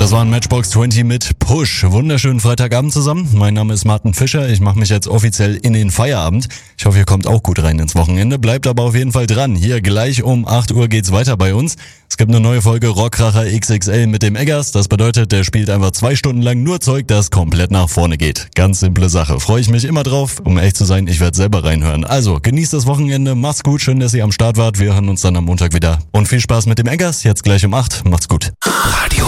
Das war ein Matchbox 20 mit Push. Wunderschönen Freitagabend zusammen. Mein Name ist Martin Fischer. Ich mache mich jetzt offiziell in den Feierabend. Ich hoffe, ihr kommt auch gut rein ins Wochenende. Bleibt aber auf jeden Fall dran. Hier gleich um 8 Uhr geht's weiter bei uns. Es gibt eine neue Folge Rockkracher XXL mit dem Eggers. Das bedeutet, der spielt einfach 2 Stunden lang nur Zeug, das komplett nach vorne geht. Ganz simple Sache. Freue ich mich immer drauf. Um ehrlich zu sein, ich werde selber reinhören. Also, genießt das Wochenende. Macht's gut. Schön, dass ihr am Start wart. Wir hören uns dann am Montag wieder. Und viel Spaß mit dem Eggers. Jetzt gleich um 8. Macht's gut.